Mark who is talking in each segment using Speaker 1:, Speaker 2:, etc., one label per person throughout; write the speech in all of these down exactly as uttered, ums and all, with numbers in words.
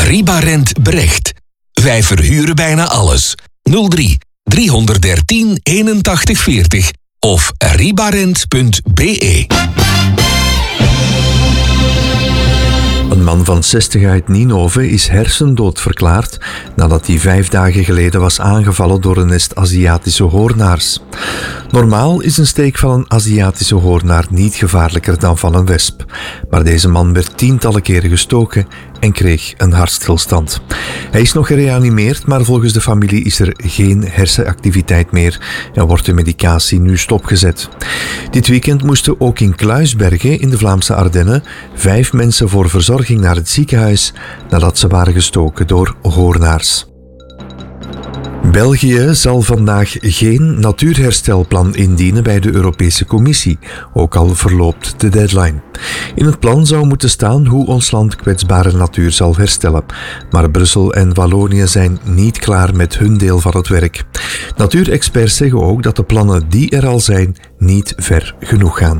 Speaker 1: Ribarent Brecht. Wij verhuren bijna alles. nul drie driehonderddertien eenentachtig veertig of ribarent punt be.
Speaker 2: Een man van zestig uit Ninove is hersendood verklaard nadat hij vijf dagen geleden was aangevallen door een nest Aziatische hoornaars. Normaal is een steek van een Aziatische hoornaar niet gevaarlijker dan van een wesp, maar deze man werd tientallen keren gestoken en kreeg een hartstilstand. Hij is nog gereanimeerd, maar volgens de familie is er geen hersenactiviteit meer en wordt de medicatie nu stopgezet. Dit weekend moesten ook in Kluisbergen in de Vlaamse Ardennen vijf mensen voor verzorging naar het ziekenhuis nadat ze waren gestoken door hoornaars. België zal vandaag geen natuurherstelplan indienen bij de Europese Commissie, ook al verloopt de deadline. In het plan zou moeten staan hoe ons land kwetsbare natuur zal herstellen, maar Brussel en Wallonië zijn niet klaar met hun deel van het werk. Natuurexperts zeggen ook dat de plannen die er al zijn niet ver genoeg gaan.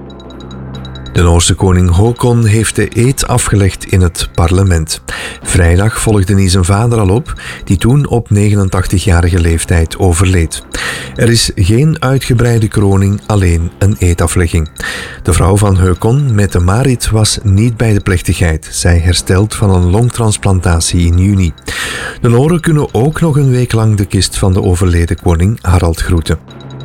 Speaker 2: De Noorse koning Håkon heeft de eed afgelegd in het parlement. Vrijdag volgde hij zijn vader al op, die toen op negenentachtigjarige leeftijd overleed. Er is geen uitgebreide kroning, alleen een eedaflegging. De vrouw van Håkon, Mette-Marit, was niet bij de plechtigheid. Zij herstelt van een longtransplantatie in juni. De Noren kunnen ook nog een week lang de kist van de overleden koning Harald groeten.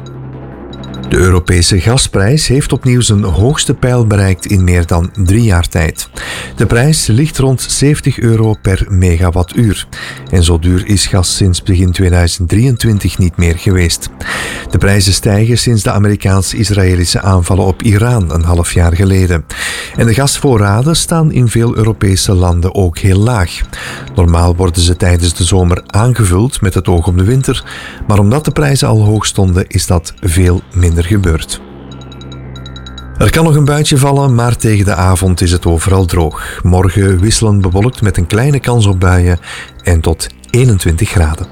Speaker 2: De Europese gasprijs heeft opnieuw zijn hoogste pijl bereikt in meer dan drie jaar tijd. De prijs ligt rond zeventig euro per megawattuur. En zo duur is gas sinds begin tweeduizend drieëntwintig niet meer geweest. De prijzen stijgen sinds de Amerikaans-Israëlische aanvallen op Iran een half jaar geleden. En de gasvoorraden staan in veel Europese landen ook heel laag. Normaal worden ze tijdens de zomer aangevuld met het oog op de winter, maar omdat de prijzen al hoog stonden is dat veel minder gebeurt. Er kan nog een buitje vallen, maar tegen de avond is het overal droog. Morgen wisselend bewolkt met een kleine kans op buien en tot eenentwintig graden.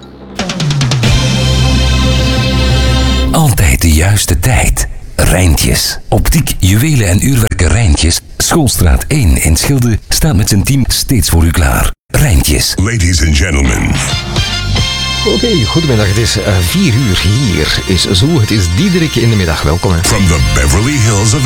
Speaker 1: Altijd de juiste tijd. Rijntjes. Optiek, juwelen en uurwerken Rijntjes. Schoolstraat één in Schilde staat met zijn team steeds voor u klaar. Rijntjes.
Speaker 3: Ladies and gentlemen.
Speaker 4: Oké, okay, goedemiddag. Het is uh, vier uur. Hier is Zo. Het is Diederik in de middag. Welkom. Hè.
Speaker 3: From the Beverly Hills of